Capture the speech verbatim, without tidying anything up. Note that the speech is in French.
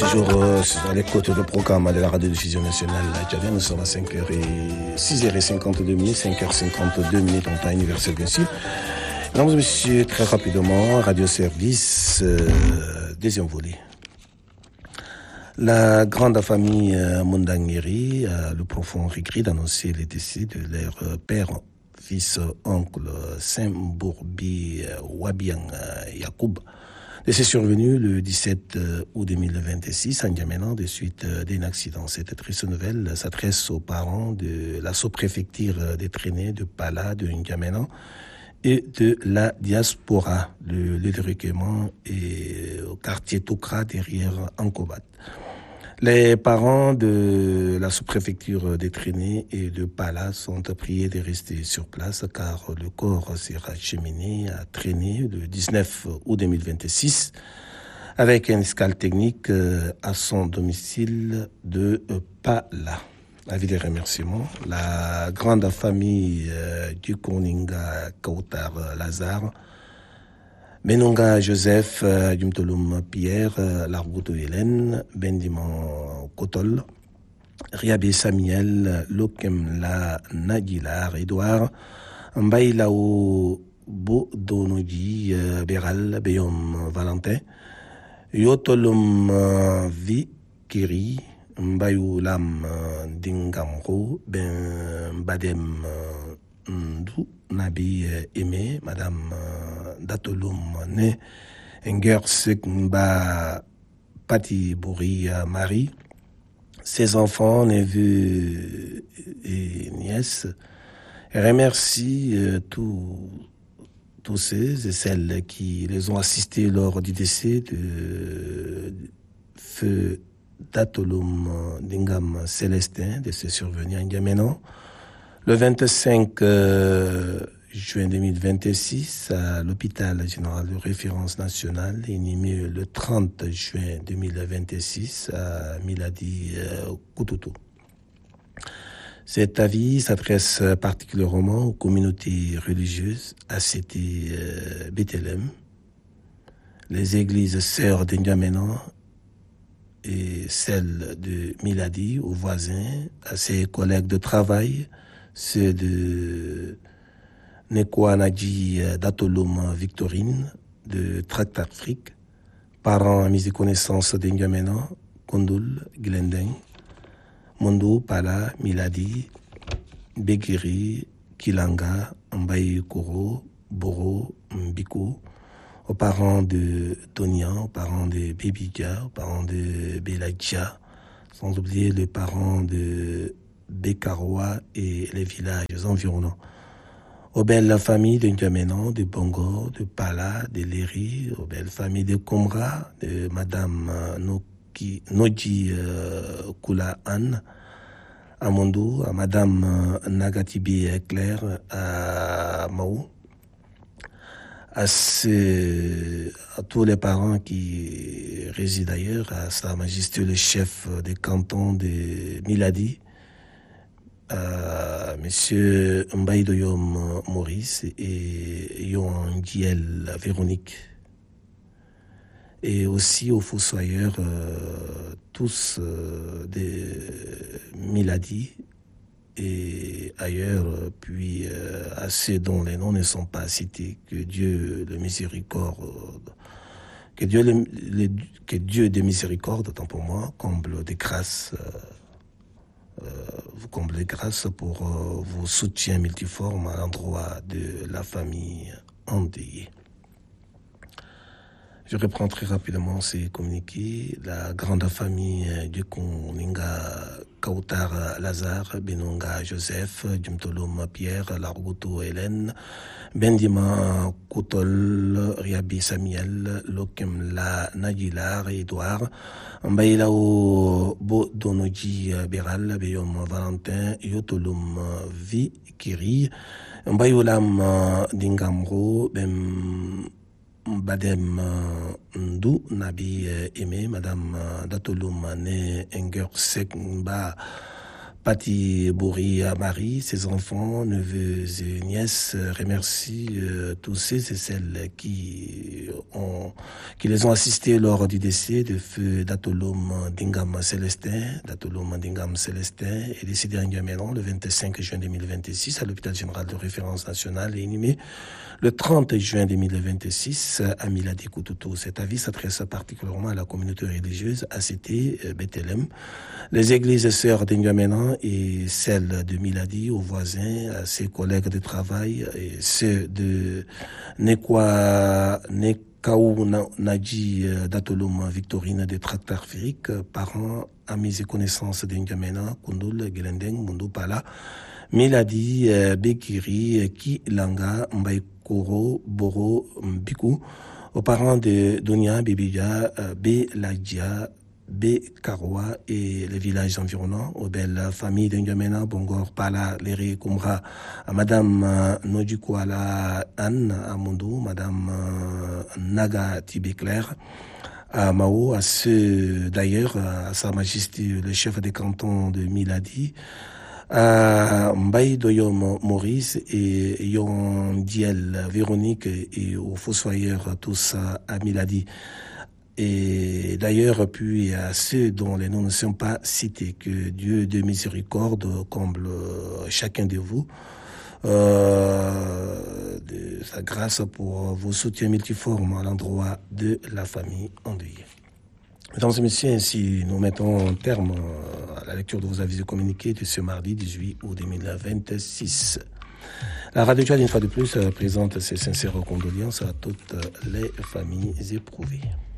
toujours euh, à l'écoute du programme de la radio-diffusion nationale tchadienne. Nous sommes à cinq heures et six heures cinquante-deux minutes, cinq heures cinquante-deux minutes en temps universel bien sûr. Donc monsieur, très rapidement, radio service, euh, deuxième volet. La grande famille euh, Mondangiri, euh, le profond regret d'annoncer le décès de leur euh, père, fils, oncle Saint-Bourbi euh, Wabiang euh, Yacoub. C'est survenu le dix-sept août deux mille vingt-six à N'Djamena de suite d'un accident. Cette triste nouvelle s'adresse aux parents de la sous-préfecture des traînées de Pala, de N'Djamena et de la diaspora. Le lieu de recueillement est au quartier Toukra derrière Ankobat. Les parents de la sous-préfecture des traînées et de Pala sont priés de rester sur place car le corps sera acheminé à Traînées le dix-neuf août deux mille vingt-six avec un escale technique à son domicile de Pala. Avis de remerciements, la grande famille du Koninga Kautar Lazare, Benonga Joseph, Dumtolum Pierre, Largouto Hélène, Bendiman Kotol, Riabe Samuel, Lokemla Nagilar, Edouard, Mbailao Bodonogi, Beral, Beyom Valentin, Yotolum Vi Kiri, Mbayoulam Dingamro, Ben Badem Ndou, Nabi Aimé, Madame Datoloum Né, Enger Sekmba Pati Bouri Marie, ses enfants, neveux et nièces, et remercie euh, tous tous ceux et celles qui les ont assistés lors du décès de feu Datoloum Dingam Célestin, de ce survenu à N'Djamena. Le vingt-cinq euh, juin deux mille vingt-six, à l'hôpital général de référence nationale, inhumé le trente juin deux mille vingt-six à Miladi euh, Koutoto. Cet avis s'adresse particulièrement aux communautés religieuses A C T euh, Bethléem, les églises sœurs de N'Djamena et celles de Miladi, aux voisins, à ses collègues de travail, ceux de Nekouanadji Datoloum Victorine, de Tract Afrique, parents, amis et connaissances de N'Djamena, Kondoul, Glendeng, Mondo, Pala, Miladi, Begiri, Kilanga, Mbaye Koro, Boro, Mbiko, aux parents de Tonian, aux parents de Bébidja, aux parents de Beladja, sans oublier les parents de Bekaroa et les villages environnants. Aux belles familles de N'Djamena, de Bongo, de Pala, de Léry, aux belles familles de Komra, de Madame Noki, Noji euh, Kula Anne, à Mondo, à Madame Nagatibi Claire, à Mao, à, ces, à tous les parents qui résident ailleurs, à Sa Majesté le chef des cantons de Miladi, à Monsieur Mbaïdoyom Maurice et Yon Giel Véronique, et aussi aux fossoyeurs, euh, tous euh, des Miladi et ailleurs, puis euh, à ceux dont les noms ne sont pas cités, que Dieu le miséricorde, que Dieu, le, le, que Dieu de miséricorde, autant pour moi, comble des grâces, euh, vous comble des grâces pour euh, vos soutiens multiformes à l'endroit de la famille endeuillée. Je reprends très rapidement ces communiqués. La grande famille du Koninga Kautar Lazare, Benonga Joseph, Dumtolom Pierre, Largouto Hélène, Bendima Koutol, Riabi Samuel, Lokemla Nagilar, Edouard, Mbailao Bodonoji Beral, Beyom Valentin, Yotolum Vi Kiri, Mbayolam Dingamro, Bem Badem Ndou, Nabi Aimé, Madame Datoloum Né Enger Sekmba Patti Bouri à Marie, ses enfants, neveux et nièces remercient euh, tous ceux et celles qui ont qui les ont assistés lors du décès de feu d'Atolom Dingam Célestin, d'Atolom Dingam Célestin, est décédé en Guamélan le vingt-cinq juin deux mille vingt-six à l'hôpital général de référence nationale et inhumé le trente juin deux mille vingt-six à Miladi Koutoutou. Cet avis s'adresse particulièrement à la communauté religieuse A C T Bethléem, les églises sœurs d'Inguamélan et celles de Miladi, aux voisins, à ses collègues de travail et ceux de Nekwa, Nekaou Nadji d'Atolom Victorine de Tracteur Férique, parents, amis et connaissances d'Inguamélan, Kundul, Gelendeng, Mundu Pala, Miladi, Bekiri, Kilanga, Mbaikoro, Boro, Mbiku, aux parents de Donia, Bibiya, Beladja, B. Karoua et les villages environnants, aux belles familles d'Ingamena, Bongor, Pala, Léry, Kumra, à Madame Nodjoukwala Anne, à Mondou, Madame Naga Tibéclair, à Mao, à ceux d'ailleurs, à Sa Majesté le chef des cantons de Miladi, à Mbaye Doyom Maurice et Yon Diel Véronique et aux fossoyeurs tous à Miladi. Et d'ailleurs, puis à ceux dont les noms ne sont pas cités, que Dieu de miséricorde comble chacun de vous euh, de sa grâce pour vos soutiens multiformes à l'endroit de la famille endeuillée. Mesdames et messieurs, ainsi nous mettons un terme à la lecture de vos avis de communiqués de ce mardi dix-huit août deux mille vingt-six. La Radio Tchad, une fois de plus, présente ses sincères condoléances à toutes les familles éprouvées.